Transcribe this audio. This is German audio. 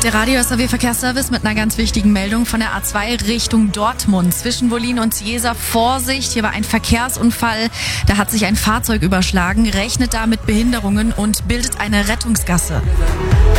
Der Radio SAW Verkehrsservice mit einer ganz wichtigen Meldung von der A2 Richtung Dortmund. Zwischen Wollin und Jeser Vorsicht, hier war ein Verkehrsunfall. Da hat sich ein Fahrzeug überschlagen, rechnet da mit Behinderungen und bildet eine Rettungsgasse.